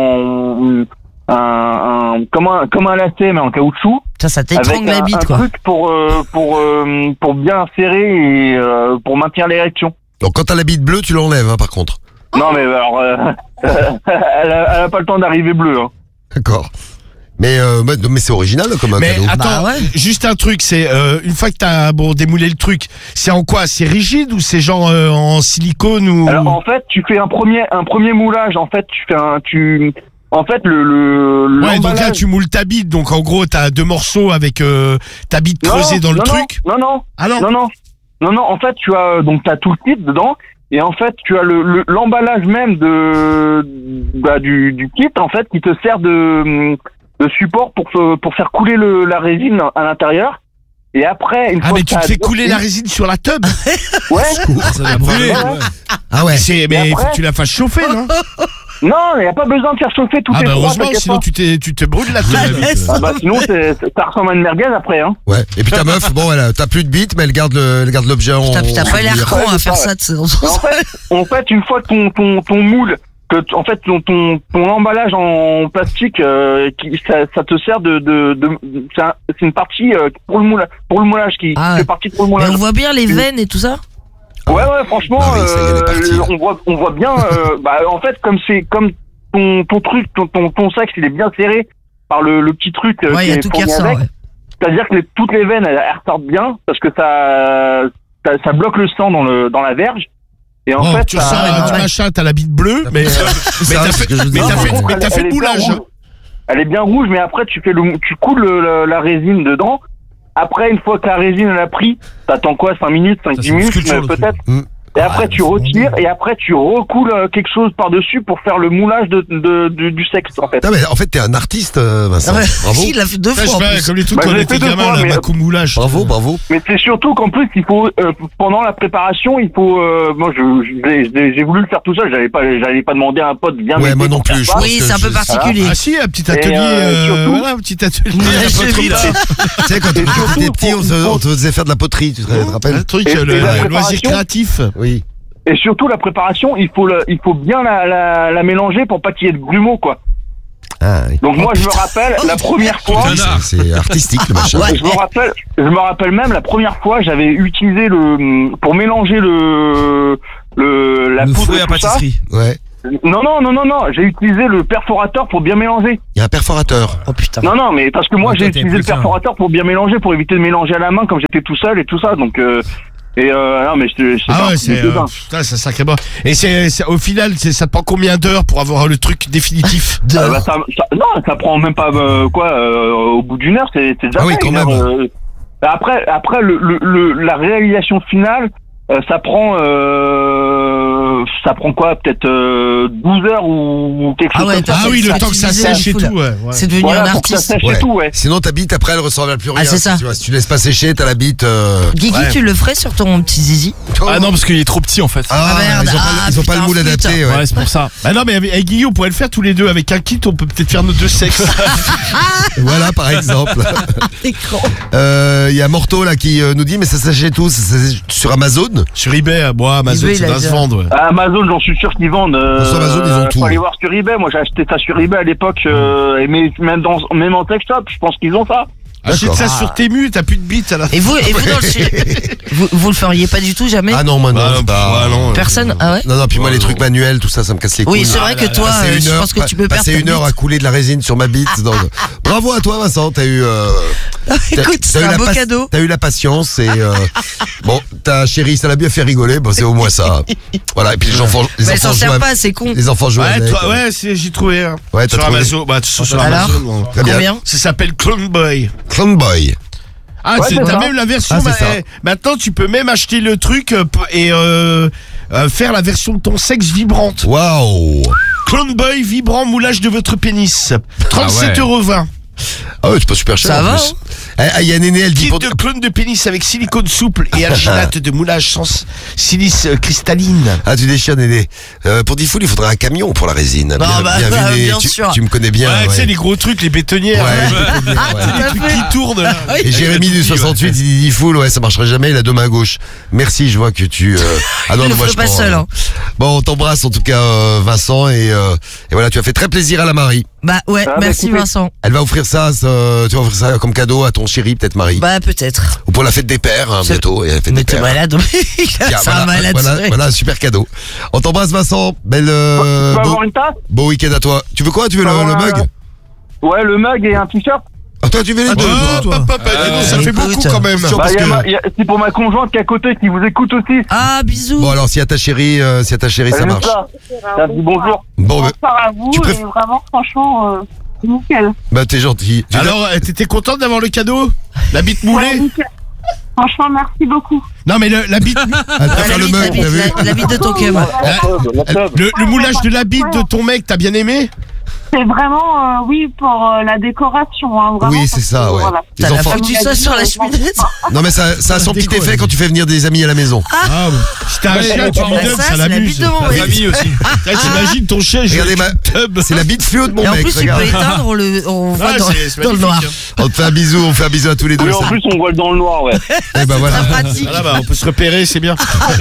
S8: en un, un comme un comme un lacet mais en caoutchouc.
S6: Ça, ça
S8: Avec
S6: t'étrangle la
S8: un,
S6: bite,
S8: un
S6: quoi.
S8: truc pour euh, pour euh, pour bien serrer et euh, pour maintenir l'érection.
S1: Donc quand t'as la bite bleue, tu l'enlèves, hein, par contre.
S8: Non mais alors euh, elle, a, elle a pas le temps d'arriver bleue. Hein.
S1: D'accord. Mais, euh, mais, mais c'est original comme un
S4: Mais
S1: cadeau.
S4: attends,
S6: Bah ouais.
S4: juste un truc, c'est euh, une fois que t'as bon démoulé le truc, c'est en quoi? C'est rigide ou c'est genre euh, en silicone ou?
S8: Alors en fait tu fais un premier un premier moulage. En fait tu fais un tu en fait le le
S4: Ouais, donc là
S8: l'emballage-
S4: tu moules ta bite, donc en gros t'as deux morceaux avec euh, ta bite
S8: Non,
S4: creusée dans le
S8: non,
S4: truc.
S8: Non non
S4: Ah non.
S8: non non non non en fait tu as donc t'as tout le kit dedans. Et en fait, tu as le le- l'emballage même de bah, du du kit en fait qui te sert de de support pour fe- pour faire couler le la résine à l'intérieur. Et après, une
S4: Ah
S8: fois
S4: mais
S8: que
S4: tu te
S8: t'as
S4: fais
S8: deux
S4: couler
S8: kits-
S4: la résine sur la tub.
S8: Ouais.
S5: Ça va brûler.
S8: Ouais, ouais.
S1: Ah ouais.
S4: C'est mais
S8: Et
S4: faut
S8: après-
S4: que tu la fasses chauffer, non?
S8: Non, il n'y a pas besoin de faire chauffer tout
S4: Ah
S8: est
S4: bah
S8: froid,
S4: heureusement,
S8: t'inquiète
S4: sinon
S8: pas.
S4: tu t'es tu te brûles la tub.
S8: Ah bah sinon c'est- c'est- ça ressemble à une merguez après hein.
S1: Ouais. Et puis ta meuf, bon, elle a- t'as plus de bite, mais elle garde le, elle garde l'objet en.
S6: Putain, puis t'as pas l'air
S1: souvenir.
S6: con
S8: Ouais,
S6: à
S8: c'est
S6: faire
S8: ça,
S6: ça. de-
S8: Mais en fait, en fait, une fois que ton ton ton moule, que t- en fait ton ton ton emballage en plastique, euh, qui ça, ça te sert de de, de c'est un- c'est une partie euh, pour le moulage pour le moulage qui
S6: Ah ouais.
S8: fait partie pour le
S6: Mais
S8: moulage.
S6: on voit bien les veines et tout ça.
S8: Ouais ouais franchement
S1: Ah oui, ça y est, elle est partie,
S8: euh,
S1: là.
S8: on voit on voit bien euh, bah en fait comme c'est comme ton ton truc ton ton ton sexe il est bien serré par le le petit truc euh,
S6: Ouais,
S8: qui
S6: il y a
S8: est
S6: tout qui
S8: fourni
S6: ressort.
S8: avec.
S6: Ouais.
S8: C'est-à-dire que les- toutes les veines elles, elles ressortent bien parce que ça, ça ça bloque le sang dans le dans la verge et en
S4: Bon,
S8: fait
S4: tu
S8: ça-
S4: ressors
S6: ouais,
S4: du
S6: ouais.
S4: machin, t'as la bite bleue, mais euh, mais
S1: ça,
S4: t'as
S1: c'est
S4: fait
S1: ce que je
S4: mais
S1: dis.
S4: t'as fait
S1: Non,
S4: mais
S8: elle-
S4: t'as fait
S8: elle
S4: le
S8: est bien
S4: moulage.
S8: rouge. Elle est bien rouge, mais après tu fais le, tu coules le- le- la résine dedans. Après, une fois que la résine elle a pris, t'attends quoi, cinq minutes, cinq
S5: Ça,
S8: dix
S5: c'est une
S8: minutes,
S5: sculpture, le
S8: peut-être.
S1: Mm.
S8: Et après tu retires et après tu recoules euh, quelque chose par dessus pour faire le moulage de, de, du, du sexe en fait.
S1: Non, mais en fait, t'es un artiste, euh, Vincent.
S6: Ah ouais.
S1: Bravo.
S6: Il l'a fait deux
S4: Ça, je
S6: fois en
S4: fais
S6: plus.
S4: comme les trucs
S8: Bah,
S4: quand
S8: je
S4: on
S8: l'ai
S4: était
S8: fait deux
S4: gamin,
S8: fois,
S4: là,
S8: mais-
S4: Macou moulage.
S1: Bravo, bravo.
S8: Mais c'est surtout qu'en plus il faut euh, pendant la préparation il faut euh, moi je, je- j'ai- j'ai j'ai voulu le faire tout seul, j'avais pas j'avais pas demandé à un pote bien
S1: Ouais,
S8: m'aider
S1: moi non
S8: pour faire
S1: plus. je
S8: ça.
S1: pense
S6: Oui,
S1: que
S6: c'est un peu
S1: je-
S6: particulier.
S4: Ah si, un petit
S8: Et,
S4: atelier,
S8: euh,
S4: euh,
S8: surtout-
S4: voilà, un petit atelier.
S6: Ouais,
S4: la
S6: je
S4: poterie,
S6: vis,
S4: là.
S1: Tu sais, quand
S8: Et
S1: on
S8: surtout,
S1: était petit, on, se- on te faisait faire de la poterie, tu te te rappelles?
S4: Un truc,
S8: Et-
S4: euh, le
S8: et la
S4: le loisir
S8: préparation
S4: créatif.
S1: Oui.
S8: Et surtout la préparation, il faut le, il faut bien la, la, la mélanger pour pas qu'il y ait de grumeaux quoi.
S1: Ah, oui.
S8: Donc moi je me rappelle la première fois,
S5: Putain, art.
S1: C'est c'est artistique, le machin.
S6: Ouais.
S8: je me rappelle, je me rappelle même la première fois j'avais utilisé le pour mélanger le le la
S5: Le
S8: poudre
S5: fouet
S8: et
S5: à
S8: tout ça,
S5: pâtisserie.
S1: Ouais.
S8: Non, non, non, non, non, j'ai utilisé le perforateur pour bien mélanger.
S1: Il y a un perforateur.
S6: Oh putain.
S8: Non, non, mais parce que moi,
S5: Ouais,
S8: j'ai
S5: toi, t'es
S8: utilisé le
S5: plus, hein.
S8: perforateur pour bien mélanger, pour éviter de mélanger à la main comme j'étais tout seul et tout ça, donc... Euh, et euh, non, mais je te... je sais
S4: Ah
S8: pas,
S4: ouais, c'est
S8: j'étais
S4: euh,
S8: dingue.
S4: putain, c'est sacré bon. Et c'est c'est- au final, c'est- ça te prend combien d'heures pour avoir le truc définitif?
S8: Euh, bah, ça, ça- non, ça prend même pas euh, quoi. Euh, au bout d'une heure, c'est c'est déjà
S1: Ah oui,
S8: fait,
S1: quand
S8: une
S1: même.
S8: heure, euh. Après, après le, le, le- la réalisation finale, euh, ça prend, euh, ça prend quoi, peut-être euh, douze heures ou quelque
S6: Ah
S8: chose
S6: ouais,
S8: comme ça.
S4: Ah oui, le temps que ça
S6: utilisé
S4: sèche et
S6: la
S4: tout,
S6: foule.
S4: ouais. ouais.
S6: C'est devenu
S8: Voilà,
S6: un
S8: pour que ça
S6: artiste.
S8: sèche
S1: Ouais.
S8: et tout, ouais.
S1: Sinon ta bite après elle ressemble plus rien.
S6: Ah, c'est ça.
S1: Tu vois, si tu laisses pas sécher, t'as la bite. euh,
S6: Guigui,
S4: Ouais.
S6: tu le ferais sur ton petit zizi?
S5: Ah non, parce qu'il est trop petit en fait.
S1: Ah,
S6: Ah, merde.
S1: ils ont pas,
S6: Ah,
S1: ils ont pas
S6: putain,
S1: le moule
S6: flûte.
S1: adapté. Ouais.
S5: Ouais, c'est pour ça.
S4: Bah non, mais avec, avec Guillaume, on pourrait le faire tous les deux. Avec un kit, on peut peut-être faire nos deux sexes.
S1: Voilà par exemple.
S6: T'es con.
S1: Euh, Il y a Morto là qui euh, nous dit mais ça s'achète tout, ça s'achète sur Amazon.
S4: Sur eBay, bon, Amazon,
S6: eBay,
S4: ça
S6: il a
S4: va se
S6: déjà-
S4: vendre. ouais.
S8: À Amazon, j'en suis sûr qu'ils vendent. Euh,
S1: Sur Amazon, ils ont tout.
S8: Faut aller voir sur eBay. Moi, j'ai acheté ça sur eBay à l'époque. Euh, et mais même dans, même en tech shop, je pense qu'ils ont ça.
S4: Achète ça
S6: Ah.
S4: sur Temu, t'as plus de bits à la fin.
S6: Et vous, et vous, dans le chi- vous, vous le feriez pas du tout, jamais?
S1: Ah non, moi non.
S4: Bah,
S1: c'est
S4: pff,
S1: pas-
S4: ouais, non, euh,
S6: Personne? Ah ouais?
S1: Non, non, puis moi
S4: Ouais,
S1: les
S4: non.
S1: trucs manuels, tout ça, ça me casse les couilles.
S6: Oui, c'est vrai que toi,
S1: Passer
S6: euh,
S1: une
S6: je
S1: heure,
S6: pense que tu peux perdre
S1: passer
S6: ta
S1: une heure
S6: bite.
S1: à couler de la résine sur ma bite. donc, bravo à toi Vincent, t'as eu. Euh, t'as-
S6: Écoute,
S1: t'as
S6: c'est
S1: eu
S6: un
S1: la
S6: beau
S1: pas-
S6: cadeau.
S1: T'as eu la patience et euh, bon, ta chérie, ça l'a bien fait rigoler. Bon, c'est au moins ça. Voilà, et puis les enfants, les
S6: Mais elle s'en
S1: enfants jouent.
S6: sert
S1: à-
S6: pas, c'est con.
S1: Les enfants jouent
S4: Ouais,
S1: avec.
S4: toi, ouais, c'est- j'ai trouvé. Hein.
S1: Ouais, t'as
S4: sur
S1: trouvé.
S4: Amazon. Bah, sur, sur
S6: Alors
S4: Amazon. bon.
S1: Très bien.
S6: Combien?
S4: Ça s'appelle Clone Boy.
S1: Clone Boy.
S4: Ah,
S8: Ouais,
S4: c'est-
S8: c'est
S4: t'as
S8: ça.
S4: même la version.
S1: Ah, c'est
S4: bah,
S1: ça.
S4: eh, maintenant, tu peux même acheter le truc euh, p- et euh, euh, faire la version de ton sexe vibrante.
S1: Waouh.
S4: Clone Boy vibrant moulage de votre pénis. trente-sept euros vingt.
S1: Ah ouais, c'est pas super cher.
S6: Ça
S1: en
S6: va,
S1: plus. Eh, il y a Néné, elle dit
S4: Kit
S1: pour.
S4: de clone de pénis avec silicone souple et alginate de moulage sans silice euh, cristalline.
S1: Ah, tu déchires, Néné. Euh, pour dix foules, il faudrait un camion pour la résine.
S6: Non, bah,
S1: vu,
S6: bah,
S1: Néné.
S6: bien
S1: tu,
S6: sûr.
S1: tu me connais bien.
S4: Ouais, tu
S1: ouais.
S4: sais, les gros trucs, les bétonnières.
S1: Ouais,
S4: hein.
S1: les bétonnières, ouais.
S6: tout à
S4: Les trucs
S6: fait.
S4: qui tournent là.
S1: Et Jérémy du soixante-huit, il dit dix foules, ouais, ça marcherait jamais, il a deux mains gauches. Merci, je vois que tu. Euh... Ah non,
S6: Il
S1: non,
S6: le
S1: moi
S6: ferait
S1: je
S6: pas
S1: prends,
S6: seul,
S1: euh,
S6: hein.
S1: Bon, on t'embrasse en tout cas, euh, Vincent, et, euh, et voilà, tu as fait très plaisir à la Marie.
S6: Bah ouais,
S8: Ah, bah,
S6: merci
S8: écoutez.
S6: Vincent.
S1: Elle va offrir ça, ça, tu vas offrir ça comme cadeau à ton chéri, peut-être Marie.
S6: Bah peut-être.
S1: Ou pour la fête des pères, hein,
S6: C'est-
S1: bientôt, et la fête
S6: Mais
S1: des
S6: t'es
S1: pères.
S6: malade,
S1: Tiens,
S6: c'est un
S1: voilà,
S6: malade.
S1: voilà,
S6: c'est-
S1: voilà, un super cadeau. On t'embrasse, Vincent. Belle, euh,
S8: Tu peux
S1: beau,
S8: avoir une tasse?
S1: beau week-end à toi. Tu veux quoi? Tu veux
S8: Tu
S1: le,
S8: peux
S1: le
S8: avoir un-
S1: mug?
S8: Ouais, le mug et un t-shirt.
S1: Ah, toi, tu veux les deux,
S4: Hop,
S1: toi?
S4: hop, hop, hop, dis donc, ça fait
S6: écoute.
S4: beaucoup quand même.
S1: Sûr,
S8: Bah,
S1: parce
S8: y a
S1: que-
S8: ma- y a- c'est pour ma conjointe qui est à côté, qui vous écoute aussi.
S6: Ah, bisous.
S1: Bon, alors, si à ta chérie, euh, si à ta chérie, ça
S8: Elle est
S1: marche.
S8: là. Elle dit bonjour.
S1: Bon, bah,
S7: Bonsoir à vous
S1: tu préf-
S7: et vraiment, franchement, euh, nickel.
S1: bah, t'es gentil. Tu
S4: Alors, euh, t'étais contente d'avoir le cadeau? La bite
S7: Ouais,
S4: moulée?
S7: nickel. Franchement, merci beaucoup.
S4: Non, mais le, la bite.
S1: Elle va
S6: Ah,
S1: faire
S6: la
S1: le
S6: bite,
S1: mug,
S6: la bite,
S1: t'as vu?
S6: la- la bite de ton cum.
S8: La teub, la teub.
S4: Le, le moulage de la bite de ton mec, t'as bien aimé?
S7: C'est vraiment, euh, oui, pour euh, la décoration. Hein, vraiment,
S1: Oui, c'est
S7: parce
S1: ça,
S7: que,
S1: ouais.
S7: voilà.
S1: Les
S6: T'as la
S1: enfants.
S6: foutu ça sur la cheminée.
S1: Non, mais ça, ça a son petit
S4: déco,
S1: effet
S4: elle.
S1: quand tu fais venir des amis à la maison.
S4: Ah, bon. Si t'as un chien, tu lui
S6: Bah,
S4: donnes,
S6: ça,
S4: ça
S6: c'est la
S4: l'amuse.
S6: bite de mon
S4: La
S6: mec.
S4: famille aussi. Là, t'imagines ton chien, je
S1: Regardez, ma-
S4: tub.
S1: c'est la bite fluo de mon
S6: Et en
S1: mec.
S6: plus, tu
S1: regarde.
S6: peux l'éteindre, on, le, on voit
S4: Ouais,
S6: dans,
S4: c'est- c'est
S6: dans le noir.
S4: magnifique, hein.
S1: On te fait un bisou, on fait un bisou à tous les deux.
S8: Oui, en plus, on voit le dans le noir, ouais.
S1: Et ben voilà,
S6: Très pratique.
S4: Voilà, bah, on peut se repérer, c'est bien.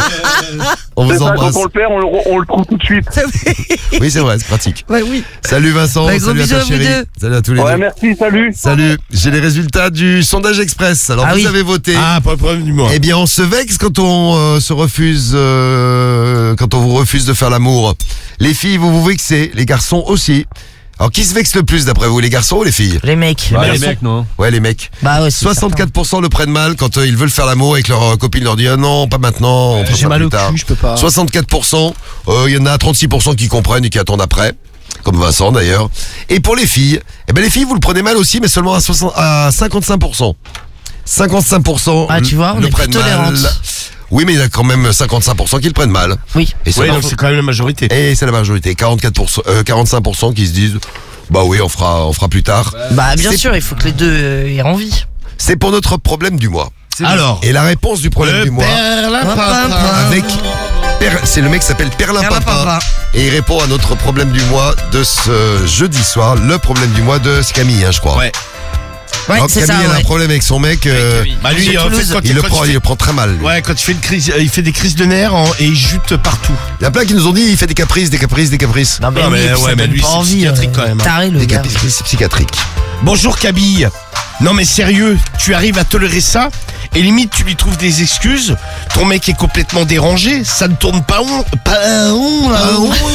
S1: on
S8: C'est
S1: vous
S8: ça,
S1: embrasse.
S8: quand on le perd, on le, on le trouve tout de suite.
S1: Oui, c'est vrai, c'est pratique.
S6: Ouais, oui.
S1: Salut Vincent,
S6: Bah, gros
S1: salut à
S6: bisous
S1: ta
S6: à vous
S1: chérie.
S6: deux.
S1: Salut à tous les
S8: Ouais,
S1: deux.
S8: merci, salut.
S1: Salut, j'ai les résultats du sondage express. Alors
S6: Ah
S1: vous
S6: oui.
S1: avez voté.
S4: Ah, pas le problème du mois.
S1: Eh bien, on se vexe quand on euh, se refuse, euh, quand on vous refuse de faire l'amour. Les filles, vous vous vexez, les garçons aussi. Alors, qui se vexe le plus d'après vous, les garçons ou les filles?
S6: Les mecs.
S5: Bah, les mecs, non.
S1: Ouais, les mecs.
S6: Bah ouais, c'est
S1: soixante-quatre pour cent le prennent mal quand euh, ils veulent faire l'amour et que leur euh, copine leur dit ah non, pas maintenant, on fera
S9: J'ai
S1: ça
S9: mal
S1: plus
S9: au
S1: tard.
S9: cul, je peux pas.
S1: soixante-quatre pour cent, euh, il y en a trente-six pour cent qui comprennent et qui attendent après, comme Vincent d'ailleurs. Et pour les filles, eh ben les filles vous le prenez mal aussi, mais seulement à, soixante à cinquante-cinq pour cent. cinquante-cinq pour cent
S6: Ah, tu vois, on
S1: le
S6: est plus
S1: prennent
S6: tolérante.
S1: mal. Oui, mais il y a quand même cinquante-cinq pour cent qui le prennent mal.
S6: Oui.
S1: Et c'est
S4: Oui,
S1: leur
S4: donc
S1: faute.
S4: c'est quand même la majorité.
S1: Et c'est la majorité, quarante-quatre pour cent, euh, quarante-cinq pour cent qui se disent bah oui, on fera, on fera plus tard.
S6: Bah bien
S1: C'est-
S6: sûr, il faut que les deux euh, aient envie.
S1: C'est pour notre problème du mois.
S4: Alors,
S1: Et la réponse du problème
S4: le
S1: du mois
S4: perlimpinpin.
S1: avec Per- c'est le mec qui s'appelle Perlin Papa
S6: Perlimpinpin.
S1: et il répond à notre problème du mois de ce jeudi soir. Le problème du mois de c'est Camille, hein, je crois.
S4: Ouais.
S6: Ouais,
S1: Alors,
S6: c'est
S1: Camille,
S6: ça.
S1: elle a un
S6: Ouais.
S1: problème avec son mec. euh,
S5: Camille.
S4: Bah lui,
S6: C'est
S4: en fait,
S6: Toulouse.
S4: quand
S1: il le
S4: quand
S1: prend,
S4: il
S1: il
S4: fait-
S1: le prend très mal. lui.
S4: Ouais, quand il fait une crise, euh, il fait des crises de nerfs en- et il jute partout.
S1: Il y a plein qui nous ont dit il fait des caprices, des caprices, des caprices.
S6: Non mais,
S4: Non,
S6: oui,
S4: mais
S6: et puis
S4: ouais,
S6: ça
S4: mais
S6: donne
S4: lui,
S6: pas
S4: c'est
S6: envie.
S4: psychiatrique
S6: euh,
S4: quand même, hein.
S6: Taré le
S1: Des
S6: gars.
S1: caprices psychiatriques.
S4: Bonjour Kabyle. Non mais sérieux, tu arrives à tolérer ça? et limite tu lui trouves des excuses. Ton mec est complètement dérangé, ça ne tourne pas rond, pas rond là.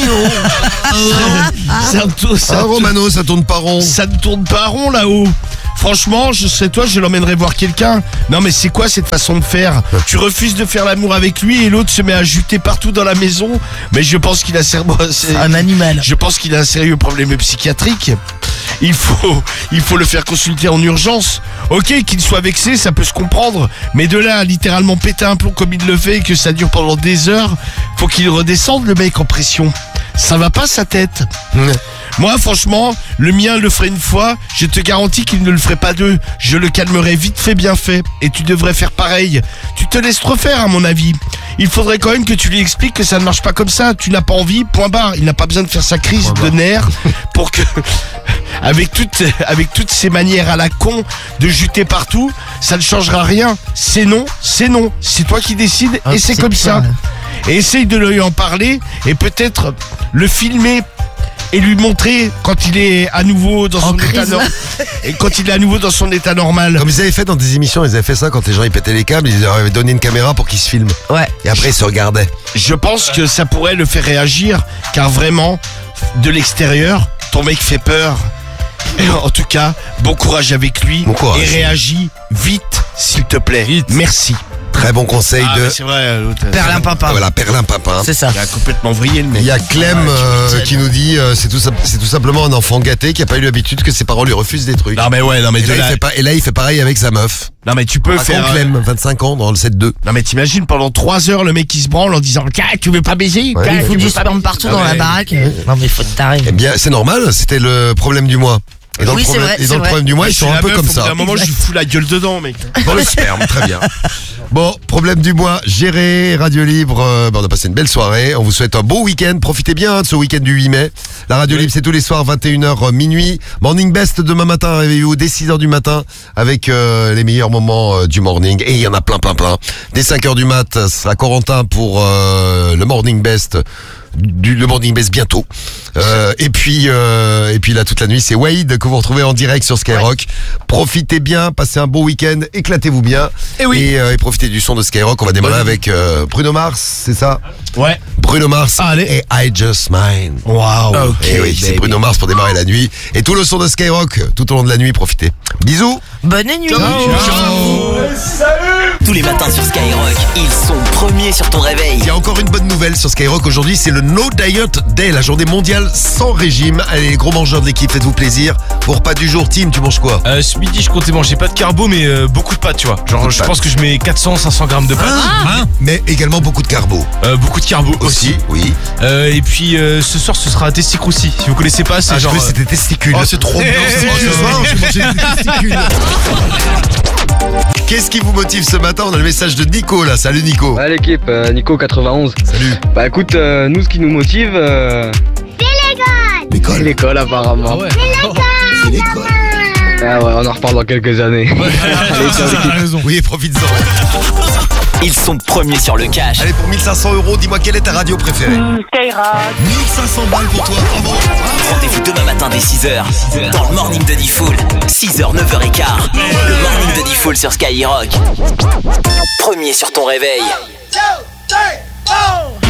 S4: Ça ne tourne, ça
S1: Ah, Romano, ça tourne pas rond.
S4: Ça ne tourne pas rond là-haut. Franchement, je serais toi, je l'emmènerais voir quelqu'un. Non mais c'est quoi cette façon de faire? Tu refuses de faire l'amour avec lui et l'autre se met à juter partout dans la maison. Mais je pense qu'il a c'est
S6: un animal.
S4: Je pense qu'il a un sérieux problème psychiatrique. Il faut, il faut le faire consulter en urgence. Ok, qu'il soit vexé, ça peut se comprendre. Mais de là à littéralement péter un plomb comme il le fait et que ça dure pendant des heures, faut qu'il redescende le mec en pression. Ça va pas sa tête. Moi, franchement, le mien le ferait une fois. Je te garantis qu'il ne le ferait pas deux. Je le calmerai vite fait, bien fait. Et tu devrais faire pareil. Tu te laisses trop faire, à mon avis. Il faudrait quand même que tu lui expliques que ça ne marche pas comme ça. Tu n'as pas envie, point barre. Il n'a pas besoin de faire sa crise de nerfs pour que... Avec toutes, avec toutes ces manières à la con de juter partout, ça ne changera rien. C'est non, c'est non. C'est toi qui décides
S6: Ah,
S4: et c'est
S6: c'est
S4: comme
S6: clair.
S4: ça. Et essaye de lui en parler et peut-être le filmer et lui montrer quand il est à nouveau dans son état normal. Et quand il est à nouveau dans son état normal.
S1: Comme ils avaient fait dans des émissions, ils avaient fait ça quand les gens ils pétaient les câbles, ils leur avaient donné une caméra pour qu'ils se filment.
S6: Ouais.
S1: Et après ils se regardaient.
S4: Je pense que ça pourrait le faire réagir, car vraiment, de l'extérieur, ton mec fait peur. Et en tout cas, bon courage avec lui.
S1: Bon courage.
S4: Et réagis vite, s'il te plaît.
S5: Vite.
S4: Merci.
S1: Très bon conseil
S4: Ah,
S1: de...
S4: mais c'est vrai, l'autre.
S6: Perlin Papin.
S1: Voilà, Perlin Papin.
S6: C'est ça.
S4: Il a complètement vrillé le mec.
S1: Il y a Clem euh, qui nous dit euh, c'est tout, sim- c'est tout simplement un enfant gâté qui a pas eu l'habitude que ses parents lui refusent des trucs.
S4: Non mais ouais, non mais
S1: et,
S4: de
S1: là, il
S4: là.
S1: fait pas, et là il fait pareil avec sa meuf.
S4: Non mais tu peux
S1: Par
S4: faire.
S1: contre, Clem, vingt-cinq ans dans le sept deux.
S4: Non mais t'imagines pendant trois heures le mec qui se branle en disant tiens, tu veux pas baiser?
S1: Ouais,
S4: Tiens,
S6: Il faut
S4: tu
S6: du
S4: veux pas
S6: sperme partout
S1: Ah
S6: dans
S1: ouais.
S6: la baraque. Non mais faut te taré.
S1: Eh bien, c'est normal, c'était le problème du mois. Et dans
S6: Oui,
S1: le
S6: c'est
S1: problème,
S6: vrai,
S1: et dans
S6: c'est
S1: le
S6: vrai.
S1: problème du mois, ils
S4: Je suis
S1: sont un
S4: la
S1: peu
S4: meuf,
S1: comme
S4: au bout
S1: ça.
S4: d'un moment, je lui fous la gueule dedans, mec.
S1: Dans le sperme, très bien. Bon, problème du mois, géré, Radio Libre, euh, ben, on a passé une belle soirée, on vous souhaite un beau week-end, profitez bien hein, de ce week-end du huit mai. La Radio Libre, c'est tous les soirs, vingt et une heures minuit. Morning Best demain matin, réveillez-vous dès six heures du matin avec euh, les meilleurs moments euh, du morning. Et il y en a plein, plein, plein. Dès cinq heures du mat, ce sera Corentin pour euh, le Morning Best. Du, le Morning Best bientôt. Euh, et puis euh, et puis là toute la nuit c'est Wade que vous retrouvez en direct sur Skyrock. Profitez bien, passez un beau week-end, éclatez-vous bien.
S5: Et oui.
S1: Et, euh, et profitez du son de Skyrock. On va démarrer
S4: Bonne-
S1: avec euh, Bruno Mars, c'est ça?
S4: Ouais.
S1: Bruno Mars
S4: Ah, allez.
S1: et I Just Mine.
S4: Waouh.
S5: Ok,
S1: Et oui, c'est
S5: baby.
S1: Bruno Mars pour démarrer la nuit. Et tout le son de Skyrock tout au long de la nuit, profitez. Bisous.
S6: Bonne nuit.
S3: Tous les matins sur Skyrock, ils sont premiers sur ton réveil.
S1: Il y a encore une bonne nouvelle sur Skyrock aujourd'hui, c'est le No Diet Day, la journée mondiale sans régime. Allez, les gros mangeurs de l'équipe, faites-vous plaisir. Pour repas du jour, Tim, tu manges quoi?
S5: Euh, ce midi, je comptais manger pas de carbo, mais euh, beaucoup de pâtes, tu vois. Genre,
S1: Beaucoup de
S5: je
S1: pâtes.
S5: pense que je mets quatre cents, cinq cents grammes de pâtes. Hein
S1: Mais également beaucoup de carbo.
S5: Euh, beaucoup de carbo aussi.
S1: Aussi, oui.
S5: Euh, et puis, euh, ce soir, ce sera testicroussi. Si vous connaissez pas, c'est
S1: Ah, je
S5: genre.
S1: croyais que c'était testicules.
S5: Oh, c'est trop bien.
S1: Oh, ce soir, j'ai mangé des testicules. Qu'est-ce qui vous motive ce matin? On a le message de Nico là. Salut Nico.
S10: Ouais l'équipe, euh, Nico quatre-vingt-onze.
S1: Salut.
S10: Bah écoute, euh, nous ce qui nous motive, euh, c'est
S1: L'école.
S10: l'école apparemment.
S5: ouais.
S1: C'est l'école.
S10: Ah ouais, on en reparle dans quelques années. Allez, ciao l'équipe.
S5: raison.
S1: Oui, profites-en.
S3: Ils sont premiers sur le cash.
S1: Allez, pour mille cinq cents euros, dis-moi quelle est ta radio préférée?
S7: Skyrock.
S1: mille cinq cents balles pour toi. Bravo.
S3: Rendez-vous demain matin dès six heures dans le Morning de Diffoul. six heures, neuf heures quinze. Le Morning de Diffoul sur Skyrock. Premier sur ton réveil.